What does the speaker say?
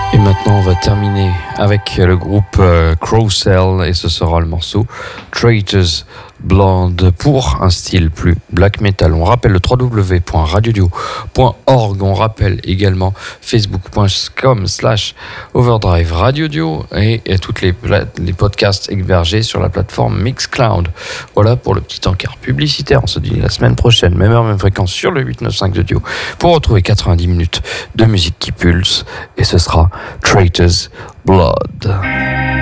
Et maintenant, on va terminer avec le groupe Crow Cell et ce sera le morceau Traitors Blood pour un style plus black metal. On rappelle le www.radiodio.org. On rappelle également facebook.com/overdrive radiodio et toutes les podcasts hébergés sur la plateforme Mixcloud. Voilà pour le petit encart publicitaire. On se dit la semaine prochaine, même heure, même fréquence sur le 895 de Dio pour retrouver 90 minutes de musique qui pulse et ce sera Traitors Blood.